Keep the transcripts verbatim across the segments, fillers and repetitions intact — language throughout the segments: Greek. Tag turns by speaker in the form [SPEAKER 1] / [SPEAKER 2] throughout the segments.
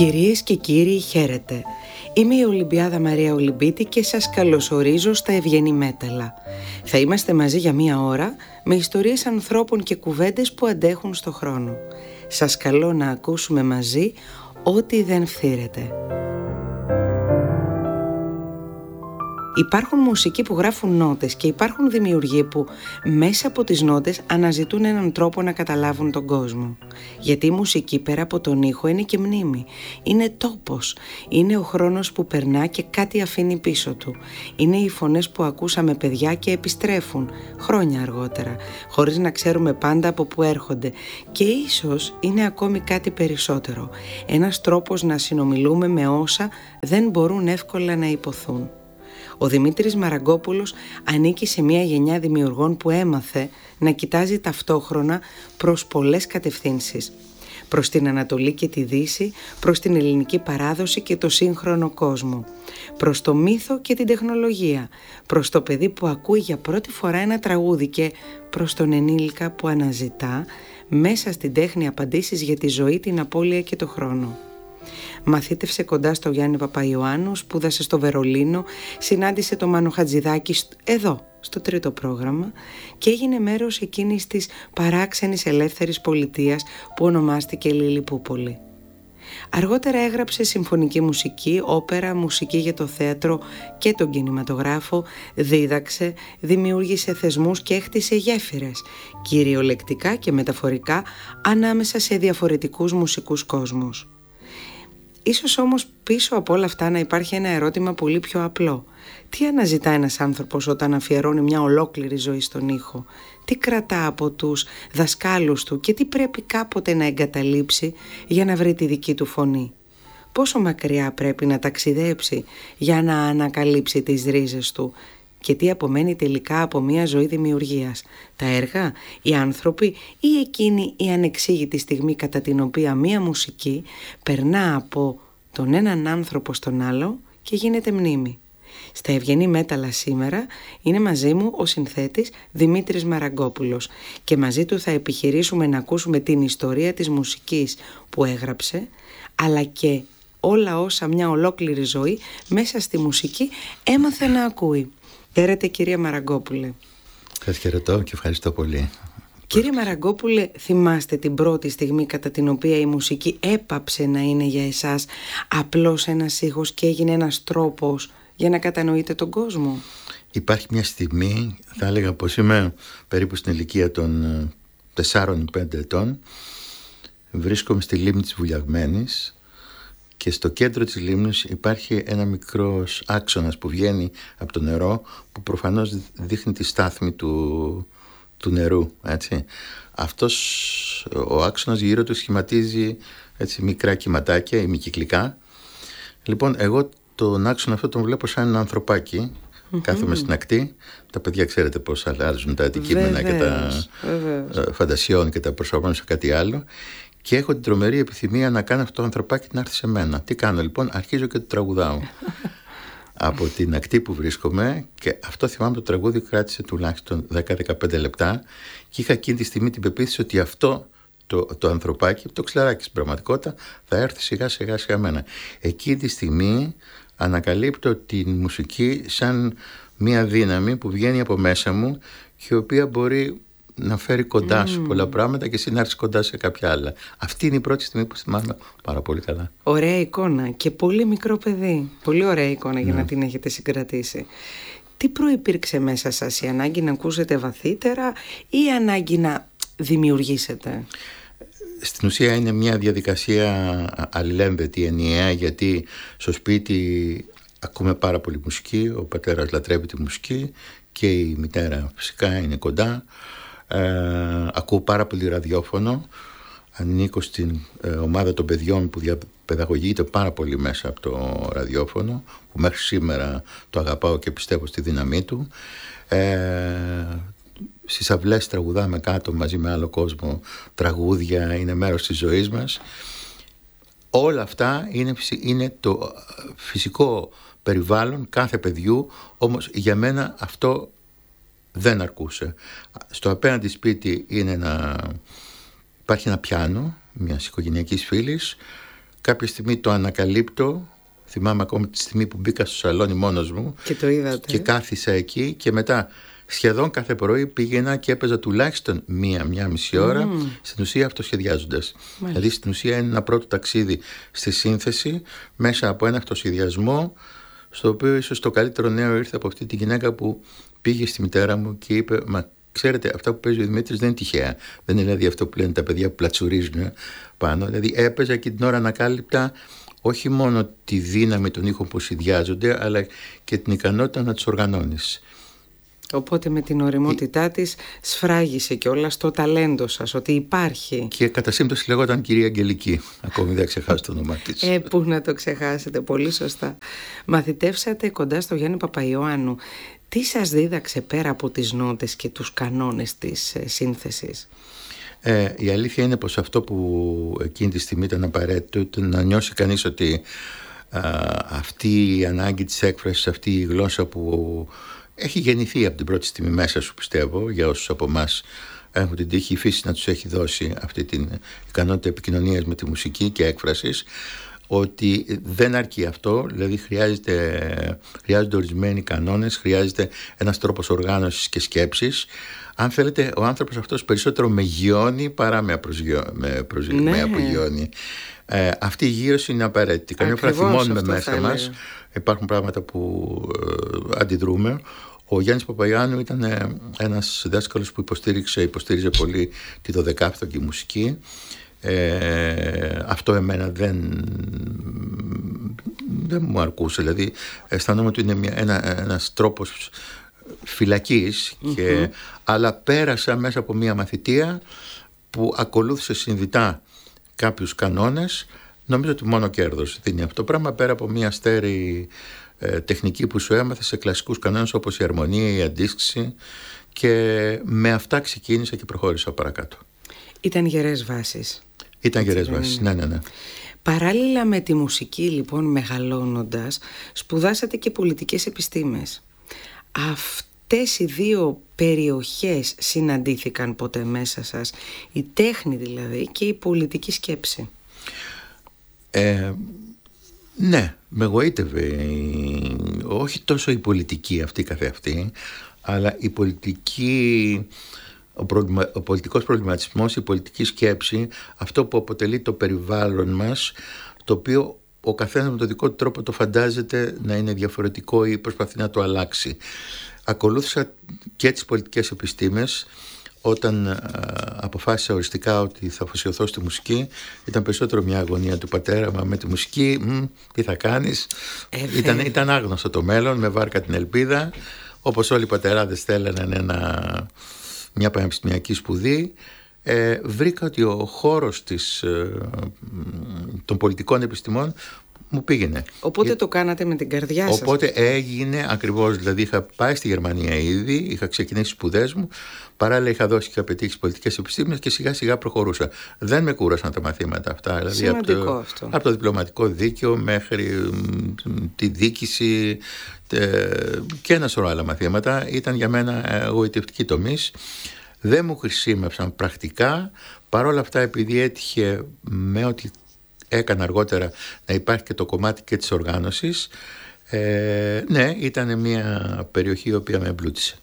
[SPEAKER 1] Κυρίες και κύριοι, χαίρετε. Είμαι η Ολυμπιάδα Μαρία Ολυμπίτη και σας καλωσορίζω στα Ευγενή Μέταλλα. Θα είμαστε μαζί για μία ώρα με ιστορίες ανθρώπων και κουβέντες που αντέχουν στο χρόνο. Σας καλώ να ακούσουμε μαζί ό,τι δεν φθείρεται. Υπάρχουν μουσικοί που γράφουν νότες και υπάρχουν δημιουργοί που μέσα από τις νότες αναζητούν έναν τρόπο να καταλάβουν τον κόσμο. Γιατί η μουσική πέρα από τον ήχο είναι και μνήμη, είναι τόπος, είναι ο χρόνος που περνά και κάτι αφήνει πίσω του. Είναι οι φωνές που ακούσαμε παιδιά και επιστρέφουν χρόνια αργότερα, χωρίς να ξέρουμε πάντα από πού έρχονται. Και ίσως είναι ακόμη κάτι περισσότερο, ένας τρόπος να συνομιλούμε με όσα δεν μπορούν εύκολα να υποθούν. Ο Δημήτρης Μαραγκόπουλος ανήκει σε μια γενιά δημιουργών που έμαθε να κοιτάζει ταυτόχρονα προς πολλές κατευθύνσεις. Προς την Ανατολή και τη Δύση, προς την ελληνική παράδοση και το σύγχρονο κόσμο. Προς το μύθο και την τεχνολογία. Προς το παιδί που ακούει για πρώτη φορά ένα τραγούδι και προς τον ενήλικα που αναζητά μέσα στην τέχνη απαντήσεις για τη ζωή, την απώλεια και το χρόνο. Μαθήτευσε κοντά στο Γιάννη Παπαϊωάννου, σπούδασε στο Βερολίνο, συνάντησε τον Μάνο Χατζηδάκη εδώ, στο τρίτο πρόγραμμα και έγινε μέρος εκείνης της παράξενης ελεύθερης πολιτείας που ονομάστηκε Λιλιπούπολη. Αργότερα έγραψε συμφωνική μουσική, όπερα, μουσική για το θέατρο και τον κινηματογράφο, δίδαξε, δημιούργησε θεσμούς και έχτισε γέφυρες, κυριολεκτικά και μεταφορικά, ανάμεσα σε διαφορετικούς μουσικούς κόσμους. Ίσως όμως πίσω από όλα αυτά να υπάρχει ένα ερώτημα πολύ πιο απλό. Τι αναζητά ένας άνθρωπος όταν αφιερώνει μια ολόκληρη ζωή στον ήχο? Τι κρατά από τους δασκάλους του και τι πρέπει κάποτε να εγκαταλείψει για να βρει τη δική του φωνή? Πόσο μακριά πρέπει να ταξιδέψει για να ανακαλύψει τις ρίζες του? Και τι απομένει τελικά από μια ζωή δημιουργίας? Τα έργα, οι άνθρωποι ή εκείνη η ανεξήγητη στιγμή κατά την οποία μια μουσική περνά από τον έναν άνθρωπο στον άλλο και γίνεται μνήμη? Στα Ευγενή Μέταλλα σήμερα είναι μαζί μου ο συνθέτης Δημήτρης Μαραγκόπουλος και μαζί του θα επιχειρήσουμε να ακούσουμε την ιστορία της μουσικής που έγραψε, αλλά και όλα όσα μια ολόκληρη ζωή μέσα στη μουσική έμαθε να ακούει. Χαίρετε κυρία Μαραγκόπουλε.
[SPEAKER 2] Σας χαιρετώ και ευχαριστώ πολύ.
[SPEAKER 1] Κύριε Μαραγκόπουλε, θυμάστε την πρώτη στιγμή κατά την οποία η μουσική έπαψε να είναι για εσάς απλώς ένας ήχος και έγινε ένας τρόπος για να κατανοείτε τον κόσμο?
[SPEAKER 2] Υπάρχει μια στιγμή, θα έλεγα πως είμαι περίπου στην ηλικία των τεσσάρων πέντε ετών. Βρίσκομαι στη λίμνη της Βουλιαγμένης και στο κέντρο της λίμνης υπάρχει ένα μικρός άξονας που βγαίνει από το νερό, που προφανώς δείχνει τη στάθμη του, του νερού, έτσι. Αυτός ο άξονας γύρω του σχηματίζει έτσι μικρά κυματάκια ημικυκλικά. Λοιπόν, εγώ τον άξονα αυτό τον βλέπω σαν ένα ανθρωπάκι. Mm-hmm. Κάθομαι στην ακτή. Τα παιδιά ξέρετε πώς αλλάζουν τα αντικείμενα. Βεβαίως, και τα βεβαίως. φαντασιών και τα προσωπώνουν σε κάτι άλλο. Και έχω την τρομερή επιθυμία να κάνω αυτό το ανθρωπάκι να έρθει σε μένα. Τι κάνω λοιπόν? Αρχίζω και το τραγουδάω από την ακτή που βρίσκομαι, και αυτό θυμάμαι, το τραγούδι κράτησε τουλάχιστον δέκα με δεκαπέντε λεπτά και είχα εκείνη τη στιγμή την πεποίθηση ότι αυτό το, το ανθρωπάκι, το ξυλαράκι στην πραγματικότητα, θα έρθει σιγά σιγά σε μένα. Εκείνη τη στιγμή ανακαλύπτω τη μουσική σαν μια δύναμη που βγαίνει από μέσα μου και η οποία μπορεί να φέρει κοντά σου mm. πολλά πράγματα και εσύ να έρθεις κοντά σε κάποια άλλα. Αυτή είναι η πρώτη στιγμή που θυμάμαι πάρα πολύ καλά.
[SPEAKER 1] Ωραία εικόνα και πολύ μικρό παιδί. Πολύ ωραία εικόνα για mm. να την έχετε συγκρατήσει. Τι προϋπήρξε μέσα σας, η ανάγκη να ακούσετε βαθύτερα ή η ανάγκη να δημιουργήσετε?
[SPEAKER 2] Στην ουσία είναι μια διαδικασία αλληλένδετη, ενιαία, γιατί στο σπίτι ακούμε πάρα πολύ μουσική. Ο πατέρας λατρεύει τη μουσική και η μητέρα φυσικά είναι κοντά. Ε, ακούω πάρα πολύ ραδιόφωνο. Ανήκω στην ε, ομάδα των παιδιών που διαπαιδαγωγείται πάρα πολύ μέσα από το ραδιόφωνο, που μέχρι σήμερα το αγαπάω και πιστεύω στη δύναμή του. Ε, στις αυλές τραγουδάμε κάτω μαζί με άλλο κόσμο τραγούδια, είναι μέρος της ζωής μας. Όλα αυτά είναι, είναι το φυσικό περιβάλλον κάθε παιδιού, όμως για μένα αυτό δεν αρκούσε. Στο απέναντι σπίτι είναι ένα... υπάρχει ένα πιάνο μιας οικογενειακής φίλης. κάποια στιγμή το ανακαλύπτω. Θυμάμαι ακόμη τη στιγμή που μπήκα στο σαλόνι μόνος μου
[SPEAKER 1] και το είδατε.
[SPEAKER 2] Και κάθισα εκεί και μετά σχεδόν κάθε πρωί πήγαινα και έπαιζα τουλάχιστον μία, μία μισή ώρα mm. στην ουσία αυτοσχεδιάζοντας. Μάλιστα. Δηλαδή στην ουσία είναι ένα πρώτο ταξίδι στη σύνθεση μέσα από ένα αυτοσχεδιασμό, στο οποίο ίσως το καλύτερο νέο ήρθε από αυτή τη γυναίκα που πήγε στη μητέρα μου και είπε: μα ξέρετε, αυτά που παίζει ο Δημήτρης δεν είναι τυχαία. Δεν είναι δηλαδή αυτό που λένε τα παιδιά που πλατσουρίζουν πάνω. Δηλαδή έπαιζα και την ώρα ανακάλυπτα όχι μόνο τη δύναμη των ήχων που συνδυάζονται, αλλά και την ικανότητα να τους οργανώνεις.
[SPEAKER 1] Οπότε με την ωριμότητά της σφράγισε κιόλας το ταλέντο σας, ότι υπάρχει.
[SPEAKER 2] Και κατά σύμπτωση λεγόταν κυρία Αγγελική. Ακόμη δεν ξεχάσω το όνομά της.
[SPEAKER 1] Ε, πού να το ξεχάσετε, πολύ σωστά. Μαθητεύσατε κοντά στο Γιάννη Παπαϊωάννου. Τι σας δίδαξε πέρα από τις νότες και τους κανόνες της ε, σύνθεσης?
[SPEAKER 2] Ε, η αλήθεια είναι πως αυτό που εκείνη τη στιγμή ήταν απαραίτητο ήταν να νιώσει κανείς ότι α, αυτή η ανάγκη της έκφρασης, αυτή η γλώσσα που έχει γεννηθεί από την πρώτη στιγμή μέσα σου, πιστεύω, για όσους από εμάς έχουν την τύχη, η φύση να τους έχει δώσει αυτή την ικανότητα επικοινωνίας με τη μουσική και έκφρασης, ότι δεν αρκεί αυτό, δηλαδή χρειάζεται, χρειάζονται ορισμένοι κανόνες, χρειάζεται ένας τρόπος οργάνωσης και σκέψης. Αν θέλετε, ο άνθρωπος αυτός περισσότερο με γιώνει παρά με, απροσγειώ, με, προσγει... ναι. με απογειώνει. Ε, αυτή η γείωση είναι απαραίτητη. Καμιά φορά θυμώνουμε μέσα μας. Υπάρχουν πράγματα που ε, αντιδρούμε. Ο Γιάννης Παπαϊωάννου ήταν ε, ένας δάσκαλος που υποστήριξε, υποστήριζε πολύ τη δωδεκάφτακη μουσική. Ε, αυτό εμένα δεν, δεν μου αρκούσε. Δηλαδή αισθάνομαι ότι είναι μια, ένα, ένας τρόπος φυλακής και, mm-hmm. αλλά πέρασα μέσα από μια μαθητεία που ακολούθησε συνειδητά κάποιους κανόνες. Νομίζω ότι μόνο κέρδος δίνει αυτό το πράγμα, πέρα από μια στέρεη ε, τεχνική που σου έμαθε σε κλασικούς κανόνες όπως η αρμονία, η αντίστοιξη, και με αυτά ξεκίνησα και προχώρησα παρακάτω.
[SPEAKER 1] Ήταν γερές βάσεις.
[SPEAKER 2] Ήταν γερές βάσεις, ναι, ναι, ναι.
[SPEAKER 1] Παράλληλα με τη μουσική, λοιπόν, μεγαλώνοντας, σπουδάσατε και πολιτικές επιστήμες. Αυτές οι δύο περιοχές συναντήθηκαν ποτέ μέσα σας? Η τέχνη δηλαδή και η πολιτική σκέψη. Ε,
[SPEAKER 2] ναι, με εγωίτευε όχι τόσο η πολιτική αυτή καθεαυτή, αλλά η πολιτική, ο, προβλημα, ο πολιτικός προβληματισμός, η πολιτική σκέψη, αυτό που αποτελεί το περιβάλλον μας, το οποίο ο καθένας με το δικό του τρόπο το φαντάζεται να είναι διαφορετικό ή προσπαθεί να το αλλάξει. Ακολούθησα και τις πολιτικές επιστήμες. Όταν α, αποφάσισα οριστικά ότι θα αφοσιωθώ στη μουσική, ήταν περισσότερο μια αγωνία του πατέρα, μα με τη μουσική μ, τι θα κάνεις? Ε, ήταν, ήταν άγνωστο το μέλλον, με βάρκα την ελπίδα, όπως όλοι οι πατεράδες θέλανε ένα, μια πανεπιστημιακή σπουδή. Ε, βρήκα ότι ο χώρος της, ε, των πολιτικών επιστημών μου πήγαινε.
[SPEAKER 1] Οπότε
[SPEAKER 2] Για...
[SPEAKER 1] το κάνατε με την καρδιά σας.
[SPEAKER 2] Οπότε έγινε ακριβώς, δηλαδή είχα πάει στη Γερμανία ήδη, είχα ξεκινήσει τις σπουδές μου, παράλληλα είχα δώσει και πετύχει πολιτικές επιστήμες και σιγά σιγά προχωρούσα. Δεν με κούρασαν τα μαθήματα αυτά. Δηλαδή
[SPEAKER 1] σημαντικό
[SPEAKER 2] από το,
[SPEAKER 1] αυτό.
[SPEAKER 2] Από το διπλωματικό δίκαιο μέχρι τη δίκηση και ένα σωρό άλλα μαθήματα. Ήταν για μένα εγωιτευτική τομής. Δεν μου χρησιμεύσαν πρακτικά. Παρόλα αυτά, επειδή έτυχε με ό,τι έκανα αργότερα να υπάρχει και το κομμάτι και της οργάνωσης, ε, ναι, ήταν μια περιοχή η οποία με εμπλούτησε.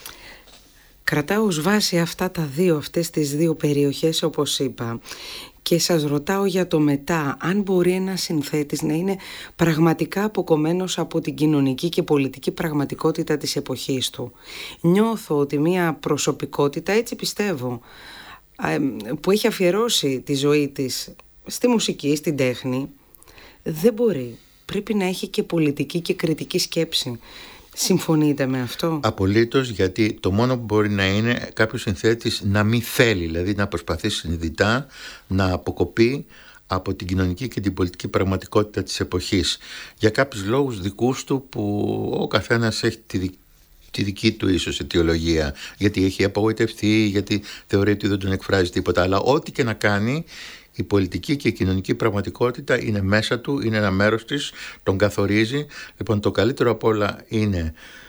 [SPEAKER 1] Κρατάω ως βάση αυτά τα δύο, αυτές τις δύο περιοχές, όπως είπα, και σας ρωτάω για το μετά, αν μπορεί ένας συνθέτης να είναι πραγματικά αποκομμένος από την κοινωνική και πολιτική πραγματικότητα της εποχής του. Νιώθω ότι μια προσωπικότητα, έτσι πιστεύω, που έχει αφιερώσει τη ζωή της στη μουσική, στην τέχνη, δεν μπορεί. Πρέπει να έχει και πολιτική και κριτική σκέψη. Συμφωνείτε με αυτό?
[SPEAKER 2] Απολύτως, γιατί το μόνο που μπορεί να είναι κάποιος συνθέτης να μην θέλει, δηλαδή να προσπαθήσει συνειδητά να αποκοπεί από την κοινωνική και την πολιτική πραγματικότητα της εποχής, για κάποιους λόγους δικούς του που ο καθένας έχει τη δική τη δική του ίσως αιτιολογία, γιατί έχει απογοητευτεί, γιατί θεωρεί ότι δεν τον εκφράζει τίποτα, αλλά ό,τι και να κάνει, η πολιτική και η κοινωνική πραγματικότητα είναι μέσα του, είναι ένα μέρος της, τον καθορίζει. Λοιπόν, το καλύτερο απ' όλα είναι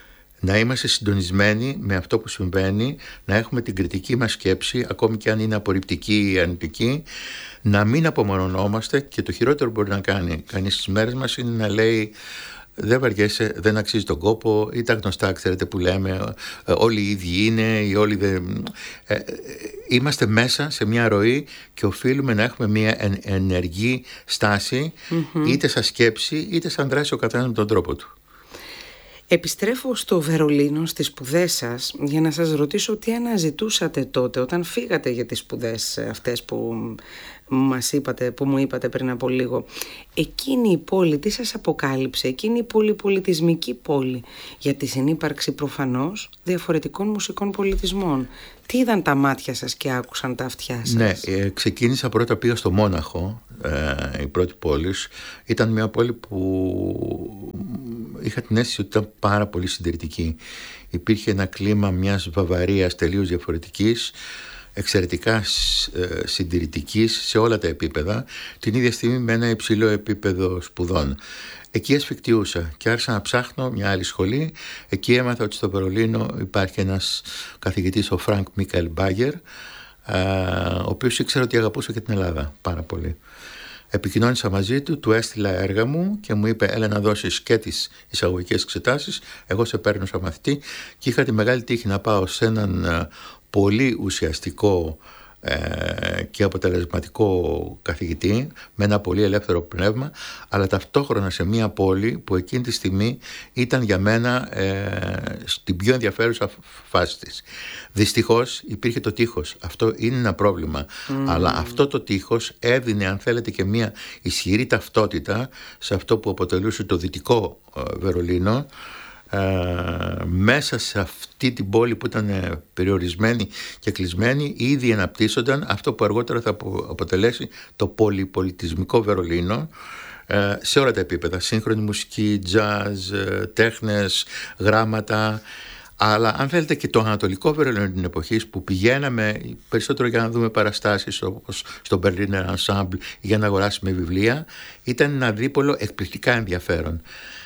[SPEAKER 2] να είμαστε συντονισμένοι με αυτό που συμβαίνει, να έχουμε την κριτική μας σκέψη, ακόμη και αν είναι απορριπτική ή αρνητική, να μην απομονωνόμαστε, και το χειρότερο που μπορεί να κάνει κανείς στις μέρες μας είναι να λέει δεν βαριέσαι, δεν αξίζει τον κόπο, ή τα γνωστά ξέρετε που λέμε, όλοι οι ίδιοι είναι ή όλοι δεν... Ε, είμαστε μέσα σε μια ροή και οφείλουμε να έχουμε μια εν, ενεργή στάση, mm-hmm. είτε σαν σκέψη είτε σαν δράση ο καθένας με τον τρόπο του.
[SPEAKER 1] Επιστρέφω στο Βερολίνο, στις σπουδές σας, για να σας ρωτήσω τι αναζητούσατε τότε όταν φύγατε για τις σπουδές αυτές που μας είπατε, που μου είπατε πριν από λίγο. Εκείνη η πόλη τι σας αποκάλυψε, εκείνη η πολυπολιτισμική πόλη, για τη συνύπαρξη προφανώς διαφορετικών μουσικών πολιτισμών? Τι είδαν τα μάτια σας και άκουσαν τα αυτιά σας?
[SPEAKER 2] Ναι, ε, ξεκίνησα πρώτα, πήγα στο Μόναχο, ε, η πρώτη πόλη. Ήταν μια πόλη που είχα την αίσθηση ότι ήταν πάρα πολύ συντηρητική. Υπήρχε ένα κλίμα μιας Βαβαρίας τελείως διαφορετικής, εξαιρετικά ε, συντηρητικής σε όλα τα επίπεδα, την ίδια στιγμή με ένα υψηλό επίπεδο σπουδών. Εκεί ασφικτιούσα και άρχισα να ψάχνω μια άλλη σχολή. Εκεί έμαθα ότι στο Βερολίνο υπάρχει ένας καθηγητής, ο Φρανκ Μίκαελ Μπάγερ, ο οποίος ήξερα ότι αγαπούσα και την Ελλάδα πάρα πολύ. Επικοινώνησα μαζί του, του έστειλα έργα μου και μου είπε έλα να δώσεις και τις εισαγωγικές εξετάσεις, εγώ σε παίρνω σαν μαθητή, και είχα τη μεγάλη τύχη να πάω σε έναν πολύ ουσιαστικό και αποτελεσματικό καθηγητή με ένα πολύ ελεύθερο πνεύμα, αλλά ταυτόχρονα σε μια πόλη που εκείνη τη στιγμή ήταν για μένα ε, στην πιο ενδιαφέρουσα φάση της. Δυστυχώς υπήρχε το τείχος, αυτό είναι ένα πρόβλημα, mm. αλλά αυτό το τείχος έδινε, αν θέλετε, και μια ισχυρή ταυτότητα σε αυτό που αποτελούσε το δυτικό ε, Βερολίνο. Uh, μέσα σε αυτή την πόλη που ήταν περιορισμένη και κλεισμένη, ήδη αναπτύσσονταν αυτό που αργότερα θα αποτελέσει το πολυπολιτισμικό Βερολίνο, uh, σε όλα τα επίπεδα, σύγχρονη μουσική, jazz, uh, τέχνες, γράμματα. Αλλά αν θέλετε και το ανατολικό Βερολίνο την εποχή που πηγαίναμε περισσότερο για να δούμε παραστάσεις όπως στο Berliner Ensemble, για να αγοράσουμε βιβλία, ήταν ένα δίπολο εκπληκτικά ενδιαφέρον.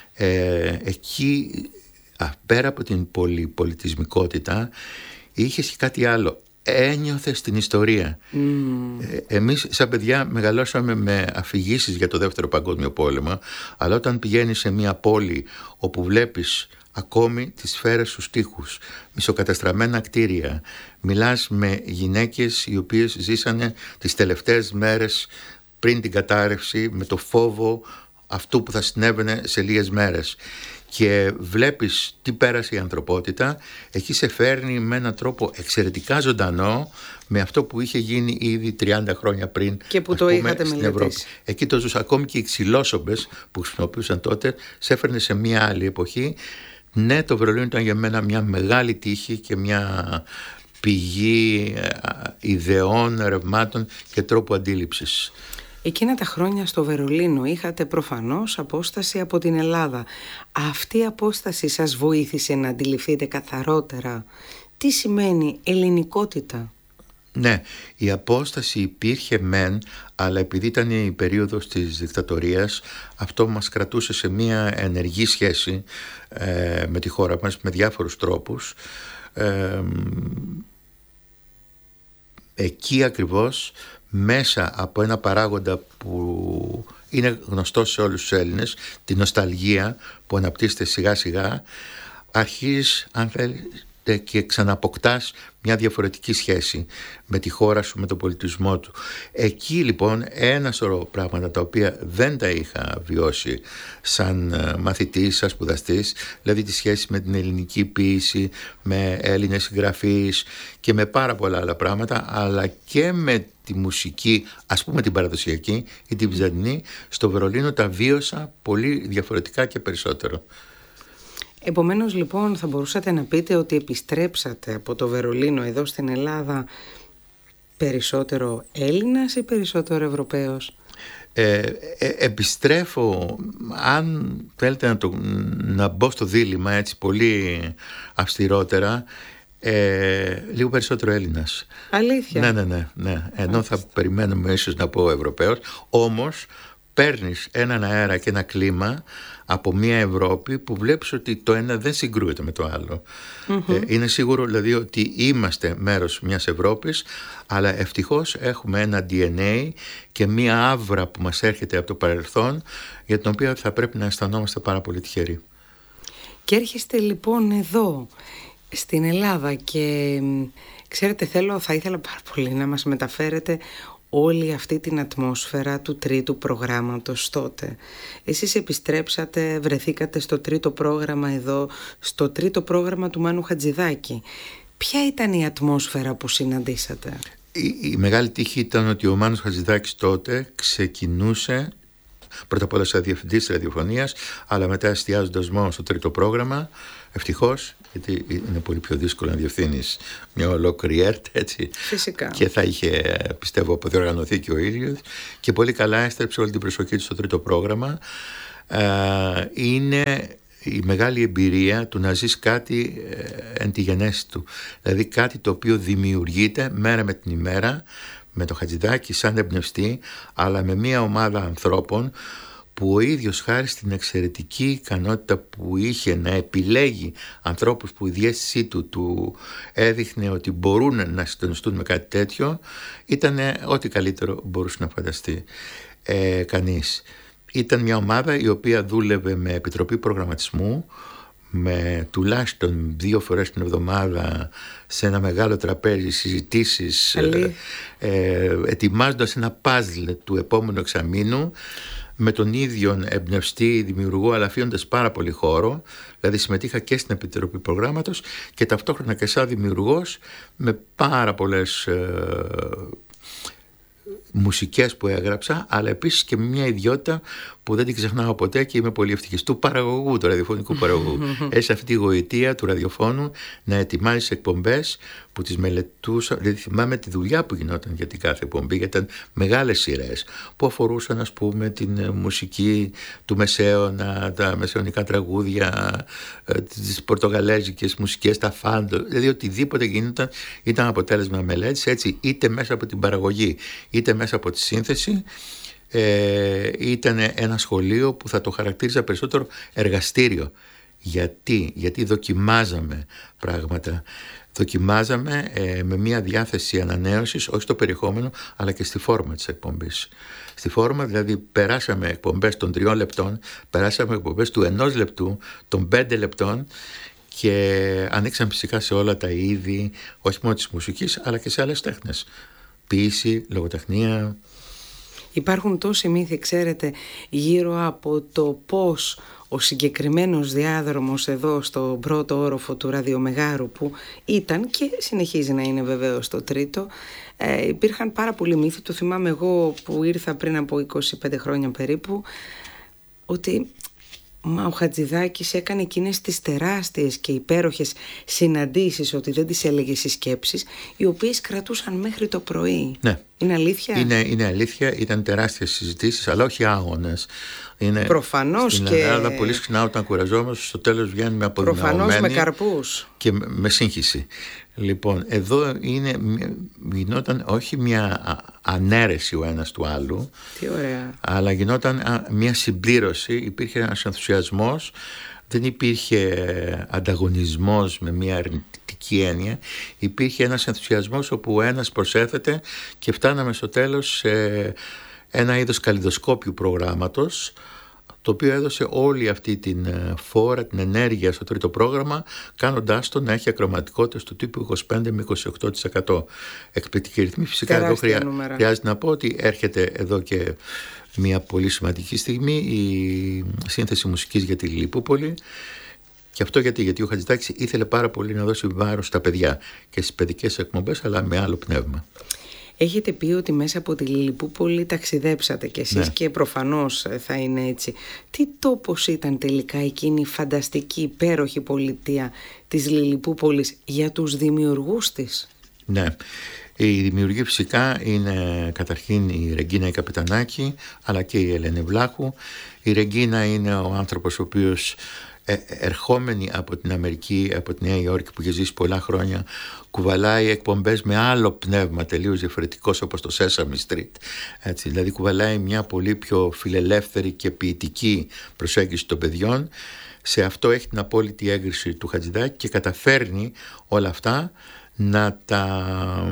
[SPEAKER 2] Ε, εκεί, α, πέρα από την πολυπολιτισμικότητα, είχε και κάτι άλλο. Ένιωθες την ιστορία. Mm. Ε, εμείς σαν παιδιά μεγαλώσαμε με αφηγήσεις για το Δεύτερο Παγκόσμιο Πόλεμο, αλλά όταν πηγαίνεις σε μια πόλη όπου βλέπεις ακόμη τις σφαίρες στους τοίχους, μισοκαταστραμμένα κτίρια, μιλάς με γυναίκες οι οποίες ζήσανε τις τελευταίες μέρες πριν την κατάρρευση με το φόβο αυτού που θα συνέβαινε σε λίγες μέρες, και βλέπεις τι πέρασε η ανθρωπότητα, εκεί σε φέρνει με έναν τρόπο εξαιρετικά ζωντανό με αυτό που είχε γίνει ήδη τριάντα χρόνια πριν
[SPEAKER 1] και που το πούμε, είχατε στην μελετήσει. Ευρώπη.
[SPEAKER 2] Εκεί το ζούσα, ακόμη και οι ξυλόσομπες που χρησιμοποιούσαν τότε σε έφερνε σε μια άλλη εποχή. Ναι, το Βερολίνο ήταν για μένα μια μεγάλη τύχη και μια πηγή ιδεών, ρευμάτων και τρόπου αντίληψης.
[SPEAKER 1] Εκείνα τα χρόνια στο Βερολίνο είχατε προφανώς απόσταση από την Ελλάδα. Αυτή η απόσταση σας βοήθησε να αντιληφθείτε καθαρότερα τι σημαίνει ελληνικότητα?
[SPEAKER 2] Ναι, η απόσταση υπήρχε μεν, αλλά επειδή ήταν η περίοδος της δικτατορίας, αυτό μας κρατούσε σε μια ενεργή σχέση ε, με τη χώρα μας με διάφορους τρόπους. Ε, εκεί ακριβώς, μέσα από ένα παράγοντα που είναι γνωστό σε όλους τους Έλληνες, την νοσταλγία που αναπτύσσεται σιγά σιγά, αρχίζεις, αν θέλετε, και ξαναποκτάς μια διαφορετική σχέση με τη χώρα σου, με τον πολιτισμό του. Εκεί λοιπόν ένα σωρό πράγματα τα οποία δεν τα είχα βιώσει σαν μαθητής, σαν σπουδαστής, δηλαδή τη σχέση με την ελληνική ποίηση, με Έλληνες συγγραφείς και με πάρα πολλά άλλα πράγματα, αλλά και με τη μουσική, ας πούμε την παραδοσιακή ή την βυζαντινή, στο Βερολίνο τα βίωσα πολύ διαφορετικά και περισσότερο.
[SPEAKER 1] Επομένως λοιπόν θα μπορούσατε να πείτε ότι επιστρέψατε από το Βερολίνο εδώ στην Ελλάδα περισσότερο Έλληνας ή περισσότερο Ευρωπαίος?
[SPEAKER 2] Ε, ε, επιστρέφω, αν θέλετε να, το, να μπω στο δίλημμα έτσι πολύ αυστηρότερα, ε, λίγο περισσότερο Έλληνας.
[SPEAKER 1] Αλήθεια?
[SPEAKER 2] Ναι, ναι, ναι, ναι. Ενώ θα περιμένουμε ίσως να πω Ευρωπαίος, όμως παίρνεις έναν αέρα και ένα κλίμα από μια Ευρώπη που βλέπεις ότι το ένα δεν συγκρούεται με το άλλο. Mm-hmm. Ε, είναι σίγουρο δηλαδή ότι είμαστε μέρος μιας Ευρώπης, αλλά ευτυχώς έχουμε ένα ντι εν έι και μια άβρα που μας έρχεται από το παρελθόν, για την οποία θα πρέπει να αισθανόμαστε πάρα πολύ τυχεροί.
[SPEAKER 1] Και έρχεστε λοιπόν εδώ στην Ελλάδα και ξέρετε, θέλω, θα ήθελα πάρα πολύ να μας μεταφέρετε όλη αυτή την ατμόσφαιρα του τρίτου προγράμματος τότε. Εσείς επιστρέψατε, βρεθήκατε στο τρίτο πρόγραμμα εδώ, στο τρίτο πρόγραμμα του Μάνου Χατζηδάκη. Ποια ήταν η ατμόσφαιρα που συναντήσατε?
[SPEAKER 2] Η, η μεγάλη τύχη ήταν ότι ο Μάνος Χατζηδάκης τότε ξεκινούσε πρώτα απ' όλα σαν διευθυντής της ραδιοφωνίας, αλλά μετά εστιάζοντας μόνο στο τρίτο πρόγραμμα. Ευτυχώς, γιατί είναι πολύ πιο δύσκολο να διευθύνεις μια ολόκληρη ΕΡΤ, έτσι.
[SPEAKER 1] Φυσικά.
[SPEAKER 2] Και θα είχε, πιστεύω, αποδιοργανωθεί και ο ίδιος. Και πολύ καλά έστρεψε όλη την προσοχή του στο τρίτο πρόγραμμα. Είναι η μεγάλη εμπειρία του να ζεις κάτι εν τη γενέση του. Δηλαδή κάτι το οποίο δημιουργείται μέρα με την ημέρα, με το Χατζηδάκη σαν εμπνευστή, αλλά με μια ομάδα ανθρώπων που ο ίδιος, χάρη στην εξαιρετική ικανότητα που είχε να επιλέγει ανθρώπους που η διαίσθησή του του έδειχνε ότι μπορούν να συντονιστούν με κάτι τέτοιο, ήταν ό,τι καλύτερο μπορούσε να φανταστεί ε, κανείς. Ήταν μια ομάδα η οποία δούλευε με επιτροπή προγραμματισμού, με τουλάχιστον δύο φορές την εβδομάδα σε ένα μεγάλο τραπέζι συζητήσεις, ε, ε, ετοιμάζοντας ένα παζλ του επόμενου εξαμήνου, με τον ίδιο εμπνευστή δημιουργό, αλλά αφήνοντας πάρα πολύ χώρο. Δηλαδή συμμετείχα και στην επιτροπή προγράμματος και ταυτόχρονα και σαν δημιουργός, με πάρα πολλές ε, μουσικές που έγραψα, αλλά επίσης και μια ιδιότητα που δεν την ξεχνάω ποτέ και είμαι πολύ ευτυχής, του παραγωγού, του ραδιοφωνικού παραγωγού. Έχει αυτή τη γοητεία του ραδιοφώνου να ετοιμάζει εκπομπές που τις μελετούσα. Δηλαδή θυμάμαι τη δουλειά που γινόταν για την κάθε εκπομπή, γιατί ήταν μεγάλες σειρές που αφορούσαν, ας πούμε, την μουσική του Μεσαίωνα, τα μεσαιωνικά τραγούδια, τις πορτογαλέζικες μουσικές, τα φάντο. Δηλαδή οτιδήποτε γινόταν ήταν αποτέλεσμα μελέτης, έτσι, είτε μέσα από την παραγωγή είτε μέσα από τη σύνθεση. Ε, ήταν ένα σχολείο που θα το χαρακτήριζα περισσότερο εργαστήριο. Γιατί, γιατί δοκιμάζαμε πράγματα. Δοκιμάζαμε ε, με μια διάθεση ανανέωσης, όχι στο περιεχόμενο, αλλά και στη φόρμα της εκπομπής. Στη φόρμα, δηλαδή, περάσαμε εκπομπές των τριών λεπτών, περάσαμε εκπομπές του ενός λεπτού, των πέντε λεπτών, και ανοίξαμε φυσικά σε όλα τα είδη, όχι μόνο της μουσικής, αλλά και σε άλλες τέχνες. Ποίηση, λογοτεχνία.
[SPEAKER 1] Υπάρχουν τόσοι μύθοι, ξέρετε, γύρω από το πώς ο συγκεκριμένος διάδρομος εδώ στο πρώτο όροφο του ραδιομεγάρου, που ήταν και συνεχίζει να είναι βεβαίως το τρίτο, ε, υπήρχαν πάρα πολλοί μύθοι. Το θυμάμαι εγώ που ήρθα πριν από είκοσι πέντε χρόνια περίπου, ότι μα ο Χατζηδάκης έκανε εκείνες τις τεράστιες και υπέροχες συναντήσεις, ότι δεν τις έλεγε συσκέψεις, οι οποίες κρατούσαν μέχρι το πρωί.
[SPEAKER 2] Ναι.
[SPEAKER 1] Είναι αλήθεια?
[SPEAKER 2] Είναι, είναι αλήθεια, ήταν τεράστιες συζητήσεις, αλλά όχι άγονες. Είναι,
[SPEAKER 1] προφανώς
[SPEAKER 2] στην
[SPEAKER 1] και...
[SPEAKER 2] Ελλάδα πολύ συχνά όταν κουραζόμαστε, στο τέλος βγαίνουμε αποδυναμωμένοι.
[SPEAKER 1] Προφανώς με καρπούς.
[SPEAKER 2] Και με, με σύγχυση. Λοιπόν, εδώ είναι, γινόταν όχι μια ανέρεση ο ένας του άλλου.
[SPEAKER 1] Τι ωραία.
[SPEAKER 2] Αλλά γινόταν μια συμπλήρωση, υπήρχε ένας ενθουσιασμός, δεν υπήρχε ανταγωνισμός με μια αρνητική έννοια, υπήρχε ένας ενθουσιασμός όπου ο ένας προσέθεται και φτάναμε στο τέλος σε ένα είδος καλλιδοσκόπιου προγράμματος, το οποίο έδωσε όλη αυτή την φόρα, την ενέργεια στο τρίτο πρόγραμμα, κάνοντάς το να έχει ακροματικότητες του τύπου είκοσι πέντε με είκοσι οκτώ τοις εκατό. Εκπληκτική ρυθμή. Φυσικά εδώ χρειά, χρειάζεται να πω ότι έρχεται εδώ και μια πολύ σημαντική στιγμή η σύνθεση μουσικής για τη Λιλιπούπολη. Και αυτό γιατί, γιατί ο Χατζηδάκης ήθελε πάρα πολύ να δώσει βάρος στα παιδιά και στις παιδικές εκπομπές, αλλά με άλλο πνεύμα.
[SPEAKER 1] Έχετε πει ότι μέσα από τη Λιλιπούπολη ταξιδέψατε κι εσείς, ναι, και προφανώς θα είναι έτσι. Τι τόπος ήταν τελικά εκείνη η φανταστική, υπέροχη πολιτεία της Λιλιπούπολης για τους δημιουργούς της?
[SPEAKER 2] Ναι, οι δημιουργοί φυσικά είναι καταρχήν η Ρεγκίνα η Καπετανάκη, αλλά και η Ελένη Βλάχου. Η Ρεγκίνα είναι ο άνθρωπος ο οποίος ερχόμενη από την Αμερική, από τη Νέα Υόρκη που είχε ζήσει πολλά χρόνια, κουβαλάει εκπομπές με άλλο πνεύμα τελείως διαφορετικός, όπως το Sesame Street. Έτσι, δηλαδή κουβαλάει μια πολύ πιο φιλελεύθερη και ποιητική προσέγγιση των παιδιών. Σε αυτό έχει την απόλυτη έγκριση του Χατζηδάκη και καταφέρνει όλα αυτά να τα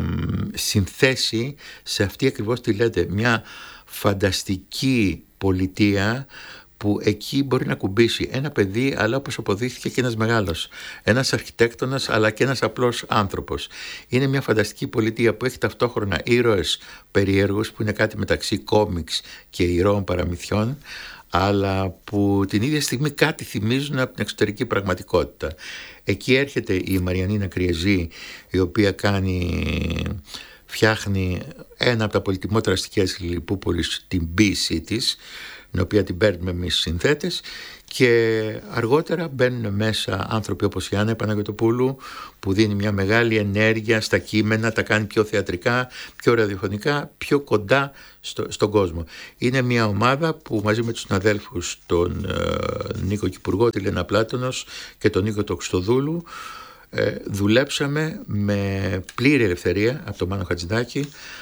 [SPEAKER 2] συνθέσει σε αυτή ακριβώς τι λέτε, μια φανταστική πολιτεία που εκεί μπορεί να κουμπίσει ένα παιδί, αλλά όπως αποδείχθηκε και ένας μεγάλος, ένας αρχιτέκτονας αλλά και ένας απλός άνθρωπος. Είναι μια φανταστική πολιτεία που έχει ταυτόχρονα ήρωες περίεργους που είναι κάτι μεταξύ κόμιξ και ηρώων παραμυθιών, αλλά που την ίδια στιγμή κάτι θυμίζουν από την εξωτερική πραγματικότητα. Εκεί έρχεται η Μαριανίνα Κριεζή, η οποία κάνει, φτιάχνει ένα από τα πολυτιμότερα στοιχεία της Λιλιπούπολης, την ποίησή της, την οποία την παίρνουμε εμείς συνθέτες, και αργότερα μπαίνουν μέσα άνθρωποι όπως η Άννα Παναγιωτοπούλου, που δίνει μια μεγάλη ενέργεια στα κείμενα, τα κάνει πιο θεατρικά, πιο ραδιοφωνικά, πιο κοντά στο, στον κόσμο. Είναι μια ομάδα που μαζί με τους συναδέλφους τον ε, Νίκο Κυπουργό, τη Λένα Πλάτωνος και τον Νίκο Τοξτοδούλου, ε, δουλέψαμε με πλήρη ελευθερία από τον Μάνο Χατζηδάκη,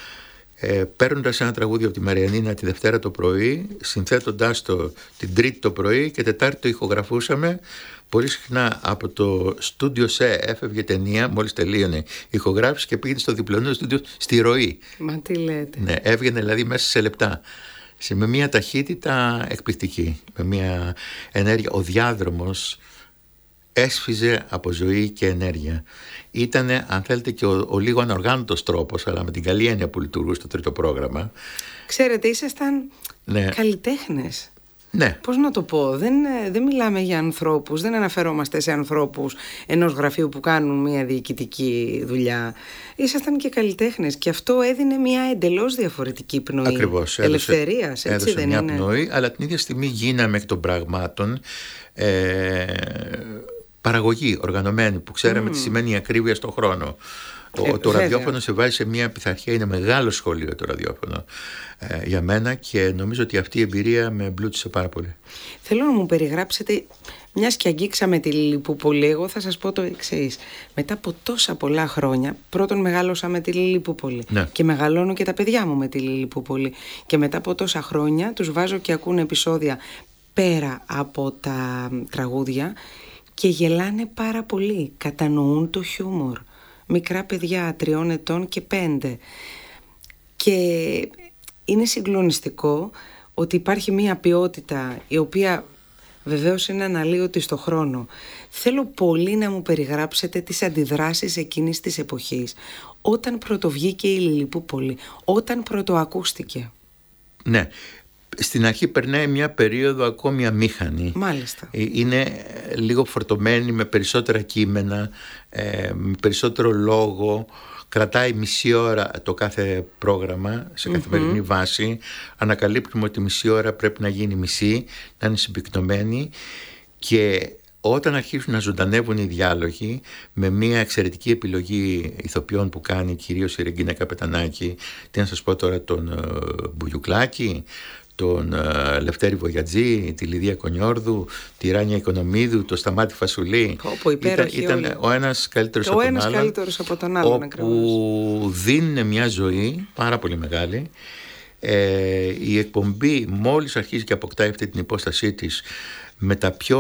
[SPEAKER 2] Ε, παίρνοντας ένα τραγούδι από τη Μαριανίνα τη Δευτέρα το πρωί, συνθέτοντάς το την Τρίτη το πρωί και Τετάρτη το ηχογραφούσαμε. Πολύ συχνά από το στούντιο ΣΕ έφευγε ταινία, μόλις τελείωνε η ηχογράφηση, και πήγαινε στο διπλανό στούντιο στη ροή.
[SPEAKER 1] Μα τι λέτε.
[SPEAKER 2] Ναι, έβγαινε δηλαδή μέσα σε λεπτά, σε, με μια ταχύτητα εκπληκτική, με μια ενέργεια. Ο διάδρομος έσφιζε από ζωή και ενέργεια. Ήτανε, αν θέλετε, και ο, ο λίγο ανοργάνωτος τρόπος, αλλά με την καλή έννοια που λειτουργούσε το τρίτο πρόγραμμα.
[SPEAKER 1] Ξέρετε, ήσασταν ναι. καλλιτέχνες.
[SPEAKER 2] Ναι.
[SPEAKER 1] Πώς να το πω, δεν, δεν μιλάμε για ανθρώπους, δεν αναφερόμαστε σε ανθρώπους ενός γραφείου που κάνουν μια διοικητική δουλειά. Ήσασταν και καλλιτέχνες και αυτό έδινε μια εντελώς διαφορετική πνοή.
[SPEAKER 2] Ακριβώς,
[SPEAKER 1] ελευθερίας, έτσι
[SPEAKER 2] έδωσε
[SPEAKER 1] δεν
[SPEAKER 2] μια
[SPEAKER 1] είναι.
[SPEAKER 2] Πνοή, αλλά την ίδια στιγμή γίναμε εκ των πραγμάτων ε, παραγωγή οργανωμένη, που ξέραμε mm. τι σημαίνει η ακρίβεια στον χρόνο. Ε, το βέβαια. ραδιόφωνο σε βάζει σε μια πειθαρχία, είναι μεγάλο σχολείο το ραδιόφωνο ε, για μένα, και νομίζω ότι αυτή η εμπειρία με εμπλούτησε πάρα πολύ.
[SPEAKER 1] Θέλω να μου περιγράψετε, μιας και αγγίξαμε τη Λιλιπούπολη, εγώ θα σας πω το εξής. Μετά από τόσα πολλά χρόνια, πρώτον μεγάλωσα με τη Λιλιπούπολη
[SPEAKER 2] ναι.
[SPEAKER 1] και μεγαλώνω και τα παιδιά μου με τη Λιλιπούπολη, και μετά από τόσα χρόνια τους βάζω και ακούνε επεισόδια πέρα από τα τραγούδια και γελάνε πάρα πολύ, κατανοούν το χιούμορ. Μικρά παιδιά τριών ετών και πέντε. Και είναι συγκλονιστικό ότι υπάρχει μια ποιότητα η οποία βεβαίως είναι αναλύωτη στο χρόνο. Θέλω πολύ να μου περιγράψετε τις αντιδράσεις εκείνης της εποχής, όταν πρωτοβγήκε η Λιλιπούπολη, όταν πρωτοακούστηκε.
[SPEAKER 2] Ναι. Στην αρχή περνάει μια περίοδο ακόμη αμήχανη.
[SPEAKER 1] Μάλιστα.
[SPEAKER 2] Είναι λίγο φορτωμένη με περισσότερα κείμενα, με περισσότερο λόγο. Κρατάει μισή ώρα το κάθε πρόγραμμα σε καθημερινή mm-hmm. βάση. Ανακαλύπτουμε ότι μισή ώρα πρέπει να γίνει μισή, να είναι συμπυκνωμένη, και όταν αρχίζουν να ζωντανεύουν οι διάλογοι με μια εξαιρετική επιλογή ηθοποιών που κάνει κυρίως η Ρεγκίνα Καπετανάκη, τι να σας πω τώρα, τον uh, Μπουγιουκλάκη, τον uh, Λευτέρη Βογιατζή, τη Λιδία Κονιόρδου, τη Ράνια Οικονομίδου, το Σταμάτη Φασουλή.
[SPEAKER 1] Όπου ήταν, ήταν
[SPEAKER 2] ο ένας καλύτερος από,
[SPEAKER 1] ένας
[SPEAKER 2] τον
[SPEAKER 1] καλύτερος από τον άλλον,
[SPEAKER 2] όπου δίνουν μια ζωή πάρα πολύ μεγάλη. Ε, η εκπομπή μόλις αρχίζει και αποκτάει αυτή την υπόστασή της με τα πιο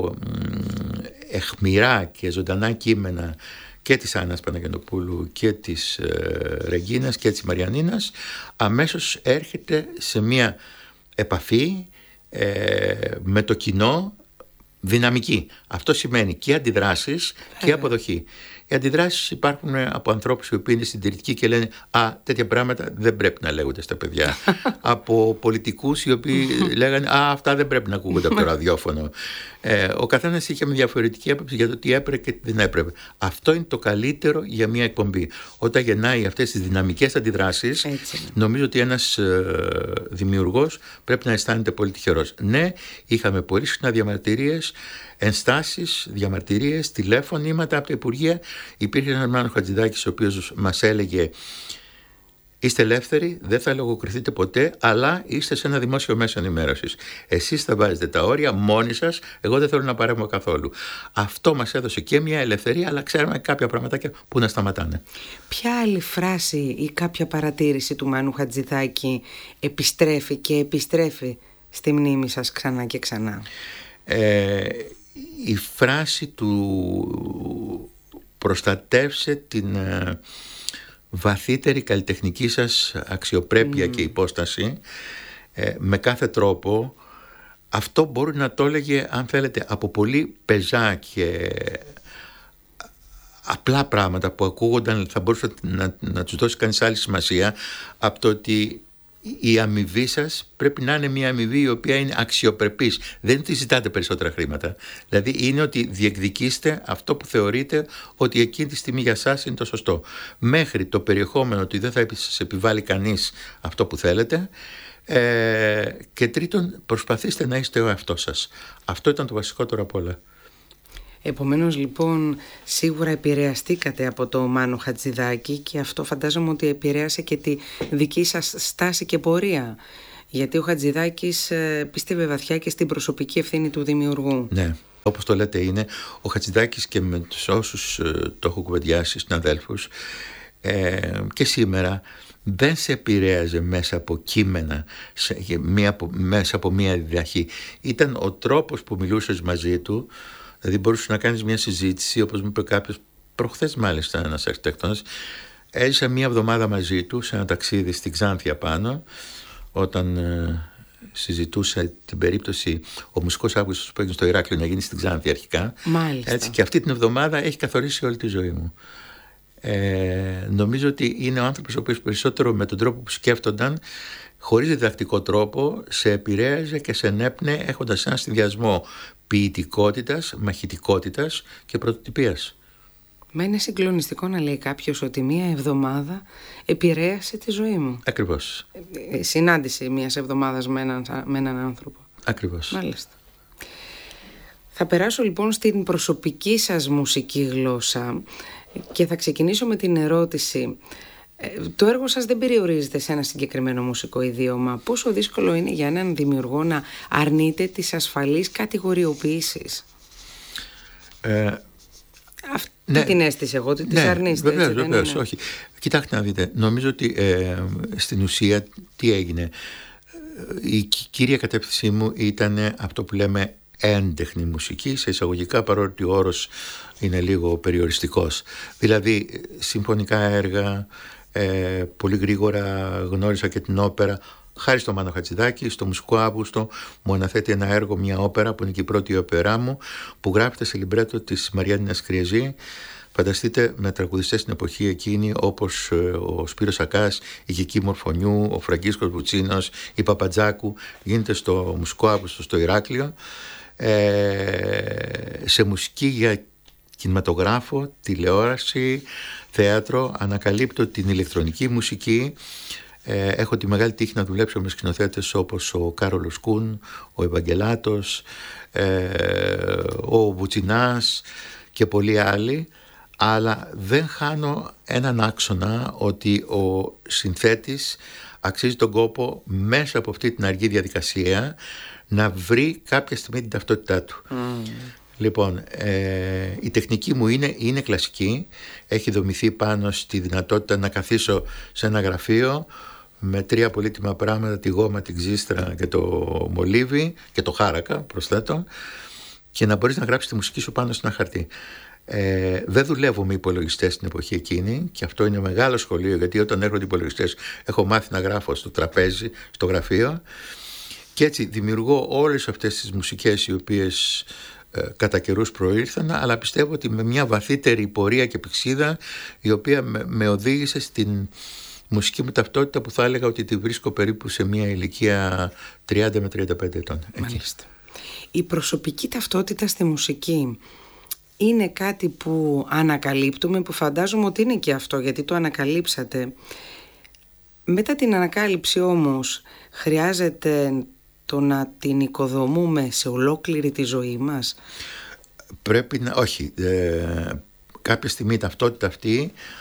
[SPEAKER 2] αιχμηρά και ζωντανά κείμενα και της Άννας Παναγιωτοπούλου και της ε, Ρεγκίνας και της Μαριανίνας, αμέσως έρχεται σε μια επαφή ε, με το κοινό δυναμική. Αυτό σημαίνει και αντιδράσεις και αποδοχή. Οι αντιδράσεις υπάρχουν από ανθρώπους οι οποίοι είναι συντηρητικοί και λένε «Α, τέτοια πράγματα δεν πρέπει να λέγονται στα παιδιά». Από πολιτικούς οι οποίοι λέγανε «Α, αυτά δεν πρέπει να ακούγονται από το ραδιόφωνο». Ε, ο καθένας είχε μια διαφορετική άποψη για το τι έπρεπε και τι δεν έπρεπε. Αυτό είναι το καλύτερο για μια εκπομπή. Όταν γεννάει αυτές τις δυναμικές αντιδράσεις, νομίζω ότι ένας ε, δημιουργός πρέπει να αισθάνεται πολύ τυχερός. Ναι, είχαμε πολύ συχνά διαμαρτυρίες, ενστάσεις, διαμαρτυρίες, τηλέφωνήματα από τα Υπουργεία. Υπήρχε ένας Μάνος Χατζηδάκης ο οποίος μας έλεγε Είστε ελεύθεροι, δεν θα λογοκριθείτε ποτέ, αλλά είστε σε ένα δημόσιο μέσο ενημέρωσης. Εσείς θα βάζετε τα όρια μόνοι σας, εγώ δεν θέλω να παρέμβω καθόλου. Αυτό μας έδωσε και μια ελευθερία, αλλά ξέρουμε κάποια πραγματάκια που να σταματάνε.
[SPEAKER 1] Ποια άλλη φράση ή κάποια παρατήρηση του Μάνου Χατζηδάκη επιστρέφει και επιστρέφει στη μνήμη σας ξανά και ξανά?
[SPEAKER 2] Ε, η φράση του «προστατεύσε την ε, βαθύτερη καλλιτεχνική σας αξιοπρέπεια mm. και υπόσταση ε, με κάθε τρόπο», αυτό μπορεί να το έλεγε, αν θέλετε, από πολύ πεζά και απλά πράγματα που ακούγονταν, θα μπορούσε να, να τους δώσει κανείς άλλη σημασία, από το ότι η αμοιβή σας πρέπει να είναι μια αμοιβή η οποία είναι αξιοπρεπής. Δεν είναι ότι ζητάτε περισσότερα χρήματα. Δηλαδή είναι ότι διεκδικήστε αυτό που θεωρείτε ότι εκείνη τη στιγμή για σας είναι το σωστό. Μέχρι το περιεχόμενο ότι δεν θα σας επιβάλλει κανείς αυτό που θέλετε. Ε, και τρίτον, προσπαθήστε να είστε ο εαυτός σας. Αυτό ήταν το βασικότερο απ' όλα.
[SPEAKER 1] Επομένως λοιπόν σίγουρα επηρεαστήκατε από το Μάνο Χατζηδάκη και αυτό φαντάζομαι ότι επηρέασε και τη δική σας στάση και πορεία, γιατί ο Χατζηδάκης πίστευε βαθιά και στην προσωπική ευθύνη του δημιουργού.
[SPEAKER 2] Ναι, όπως το λέτε είναι, ο Χατζηδάκης και με τους όσους το έχω κουβεντιάσει συναδέλφους ε, και σήμερα δεν σε επηρέαζε μέσα από κείμενα, σε, μία, μέσα από μία διαχή. Ήταν ο τρόπος που μιλούσες μαζί του. Δηλαδή μπορούσε να κάνεις μια συζήτηση, όπως μου είπε κάποιος προχθές μάλιστα ένας αρχιτέκτονας. Έζησα μια εβδομάδα μαζί του σε ένα ταξίδι στην Ξάνθια πάνω, όταν ε, συζητούσα την περίπτωση ο μουσικός Αύγουστος που έγινε στο Ηράκλειο να γίνει στην Ξάνθια αρχικά.
[SPEAKER 1] Μάλιστα.
[SPEAKER 2] Έτσι, και αυτή την εβδομάδα έχει καθορίσει όλη τη ζωή μου. Ε, νομίζω ότι είναι ο άνθρωπος ο οποίος περισσότερο με τον τρόπο που σκέφτονταν, χωρίς διδακτικό τρόπο, σε επηρέαζε και σε ενέπνε έχοντας ένα συνδυασμό ποιητικότητας, μαχητικότητας και πρωτοτυπίας.
[SPEAKER 1] Μα είναι συγκλονιστικό να λέει κάποιος ότι μία εβδομάδα επηρέασε τη ζωή μου.
[SPEAKER 2] Ακριβώς.
[SPEAKER 1] Ε, συνάντηση μίας εβδομάδας με έναν, με έναν άνθρωπο.
[SPEAKER 2] Ακριβώς.
[SPEAKER 1] Μάλιστα. Θα περάσω λοιπόν στην προσωπική σας μουσική γλώσσα και θα ξεκινήσω με την ερώτηση. Το έργο σας δεν περιορίζεται σε ένα συγκεκριμένο μουσικό ιδίωμα. Πόσο δύσκολο είναι για έναν δημιουργό να αρνείται τις ασφαλείς κατηγοριοποιήσεις?
[SPEAKER 2] Ε,
[SPEAKER 1] Αυτή
[SPEAKER 2] ναι,
[SPEAKER 1] την αίσθηση εγώ ότι τις
[SPEAKER 2] ναι,
[SPEAKER 1] αρνείστε.
[SPEAKER 2] Βεβαίως,
[SPEAKER 1] έτσι,
[SPEAKER 2] βεβαίως,
[SPEAKER 1] δεν είναι?
[SPEAKER 2] όχι. Κοιτάξτε να δείτε, νομίζω ότι ε, στην ουσία τι έγινε. Η κύρια κατεύθυνσή μου ήταν αυτό που λέμε έντεχνη μουσική, σε εισαγωγικά, παρότι ο όρος είναι λίγο περιοριστικός. Δηλαδή συμφωνικά έργα, ε, πολύ γρήγορα γνώρισα και την όπερα χάρη στο Μάνο Χατζηδάκη. Στο Μουσικό Αύγουστο μου αναθέτει ένα έργο, μια όπερα που είναι και η πρώτη όπερά μου, που γράφεται σε λιμπρέτο της Μαριάννηνας Κριεζή. Φανταστείτε, με τραγουδιστές στην εποχή εκείνη όπως ο Σπύρος Ακάς, η Κική Μορφωνιού, ο Φραγκίσκος Βουτσίνος, η Παπατζάκου. Γίνεται στο Μουσικό Αύγουστο στο Ηράκλειο, ε, σε μουσική για κινηματογράφο, τηλεόραση, θέατρο. Ανακαλύπτω την ηλεκτρονική μουσική. Ε, έχω τη μεγάλη τύχη να δουλέψω με σκηνοθέτες όπως ο Κάρολος Κούν, ο Ευαγγελάτος, ε, ο Βουτσινάς και πολλοί άλλοι. Αλλά δεν χάνω έναν άξονα, ότι ο συνθέτης αξίζει τον κόπο μέσα από αυτή την αργή διαδικασία να βρει κάποια στιγμή την ταυτότητά του. Mm. Λοιπόν, ε, η τεχνική μου είναι, είναι κλασική. Έχει δομηθεί πάνω στη δυνατότητα να καθίσω σε ένα γραφείο με τρία πολύτιμα πράγματα, τη γόμα, την ξύστρα και το μολύβι και το χάρακα, προσθέτω, και να μπορείς να γράψεις τη μουσική σου πάνω σε ένα χαρτί. Ε, δεν δουλεύω με υπολογιστές στην εποχή εκείνη, και αυτό είναι μεγάλο σχολείο, γιατί όταν έρχονται οι υπολογιστές έχω μάθει να γράφω στο τραπέζι, στο γραφείο, και έτσι δημιουργώ όλες αυτές τις μουσικές οι οποίες ε, κατά καιρούς προήλθαν, αλλά πιστεύω ότι με μια βαθύτερη πορεία και πηξίδα, η οποία με, με οδήγησε στην μουσική μου ταυτότητα, που θα έλεγα ότι τη βρίσκω περίπου σε μια ηλικία τριάντα με τριάντα πέντε ετών.
[SPEAKER 1] Μάλιστα. Η προσωπική ταυτότητα στη μουσική είναι κάτι που ανακαλύπτουμε, που φαντάζομαι ότι είναι και αυτό, γιατί το ανακαλύψατε. Μετά την ανακάλυψη όμως χρειάζεται το να την οικοδομούμε σε ολόκληρη τη ζωή μας?
[SPEAKER 2] Πρέπει να... Όχι. Ε, κάποια στιγμή η ταυτότητα αυτή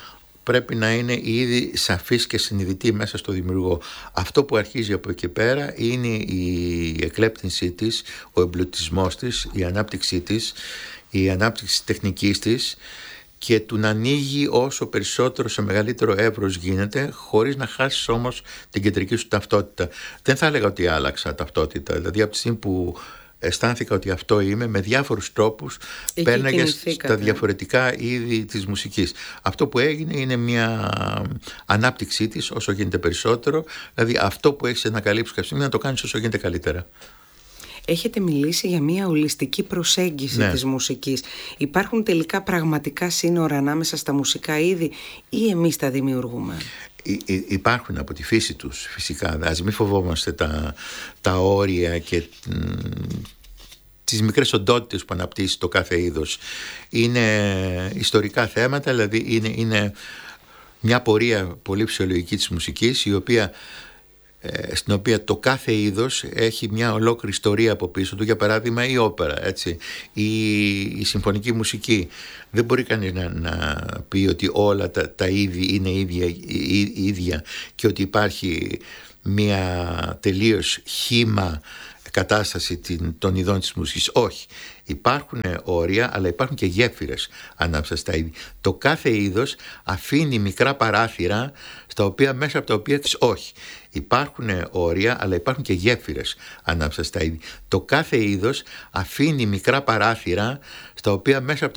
[SPEAKER 2] πρέπει να είναι ήδη σαφής και συνειδητή μέσα στο δημιουργό. Αυτό που αρχίζει από εκεί πέρα είναι η εκλέπτυνσή της, ο εμπλουτισμός της, η ανάπτυξή της, η ανάπτυξη της τεχνικής της και του να ανοίγει όσο περισσότερο σε μεγαλύτερο εύρος γίνεται, χωρίς να χάσεις όμως την κεντρική σου ταυτότητα. Δεν θα έλεγα ότι άλλαξα ταυτότητα, δηλαδή από τη στιγμή που αισθάνθηκα ότι αυτό είμαι, με διάφορους τρόπους πέρναγε στα διαφορετικά είδη της μουσικής. Αυτό που έγινε είναι μια ανάπτυξή της όσο γίνεται περισσότερο, δηλαδή αυτό που έχεις ανακαλύψει κάποια στιγμή να το κάνεις όσο γίνεται καλύτερα.
[SPEAKER 1] Έχετε μιλήσει για μια ολιστική προσέγγιση ναι. της μουσικής. Υπάρχουν τελικά πραγματικά σύνορα ανάμεσα στα μουσικά είδη ή εμείς τα δημιουργούμε?
[SPEAKER 2] Υ- υπάρχουν από τη φύση τους φυσικά. Ας μην φοβόμαστε τα, τα όρια και μ, τις μικρές οντότητες που αναπτύσσει το κάθε είδος. Είναι ιστορικά θέματα, δηλαδή είναι, είναι μια πορεία πολύ φυσιολογική της μουσικής, η οποία στην οποία το κάθε είδος έχει μια ολόκληρη ιστορία από πίσω του. Για παράδειγμα η όπερα, έτσι, η, η συμφωνική μουσική. Δεν μπορεί κανείς να, να πει ότι όλα τα, τα είδη είναι ίδια, η, η, ίδια και ότι υπάρχει μια τελείως χύμα κατάσταση των ειδών της μουσικής. Όχι. Υπάρχουν όρια, αλλά υπάρχουν και γέφυρες ανάμεσα στα είδη. Το κάθε είδος αφήνει μικρά παράθυρα στα οποία, μέσα από τα οποία όχι. Υπάρχουν όρια, αλλά υπάρχουν και γέφυρες ανάμεσα στα είδη. Το κάθε είδος αφήνει μικρά παράθυρα στα οποία, μέσα από τα